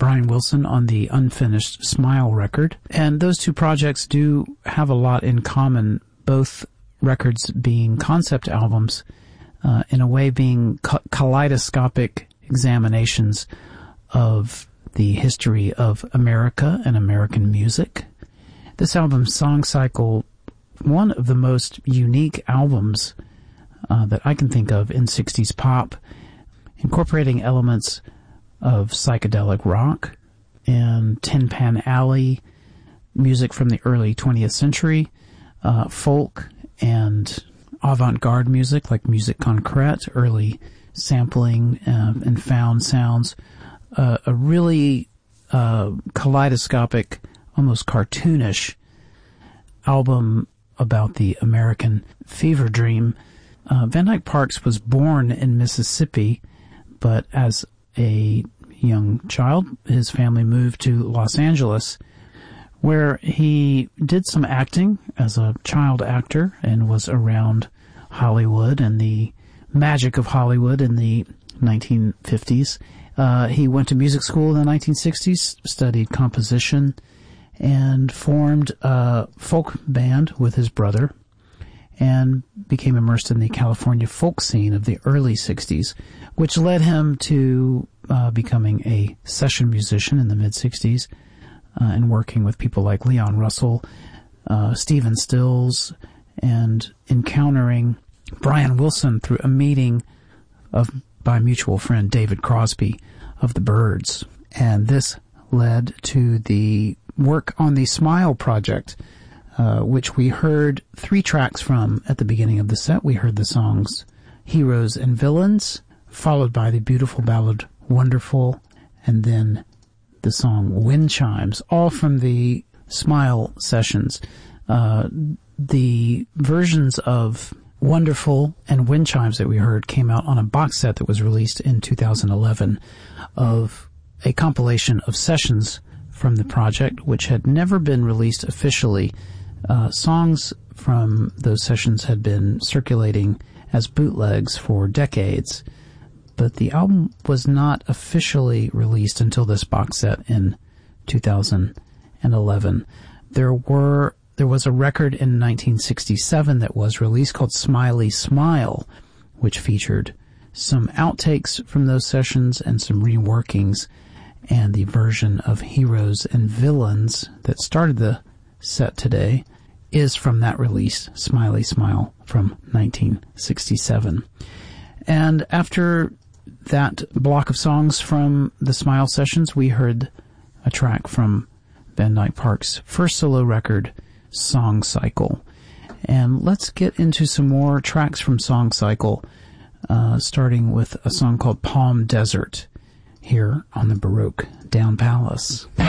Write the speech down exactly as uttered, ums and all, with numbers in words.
Brian Wilson on the unfinished Smile record. And those two projects do have a lot in common, both records being concept albums, uh, in a way being kaleidoscopic examinations of the history of America and American music. This album, Song Cycle, one of the most unique albums uh, that I can think of in sixties pop, incorporating elements of psychedelic rock and Tin Pan Alley music from the early twentieth century, uh, folk and avant-garde music like musique concrète, early sampling uh, and found sounds, uh, a really uh, kaleidoscopic, almost cartoonish album about the American fever dream. Uh, Van Dyke Parks was born in Mississippi, but as a young child, his family moved to Los Angeles, where he did some acting as a child actor and was around Hollywood and the magic of Hollywood in the nineteen fifties. Uh, he went to music school in the nineteen sixties, studied composition, and formed a folk band with his brother, and became immersed in the California folk scene of the early sixties, which led him to uh, becoming a session musician in the mid-sixties uh, and working with people like Leon Russell, uh, Stephen Stills, and encountering Brian Wilson through a meeting of by mutual friend David Crosby of the Byrds. And this led to the work on the Smile project, uh, which we heard three tracks from at the beginning of the set. We heard the songs Heroes and Villains, followed by the beautiful ballad Wonderful, and then the song Wind Chimes, all from the Smile sessions. Uh, the versions of Wonderful and Wind Chimes that we heard came out on a box set that was released in two thousand eleven of a compilation of sessions from the project, which had never been released officially. Uh, songs from those sessions had been circulating as bootlegs for decades, but the album was not officially released until this box set in two thousand eleven. There were there was a record in nineteen sixty-seven that was released called Smiley Smile, which featured some outtakes from those sessions and some reworkings, and the version of Heroes and Villains that started the set today is from that release, Smiley Smile, from nineteen sixty-seven. And after that block of songs from the Smile sessions, we heard a track from Van Dyke Parks' first solo record, Song Cycle. And let's get into some more tracks from Song Cycle, uh, starting with a song called Palm Desert, here on the Baroque Down Palace.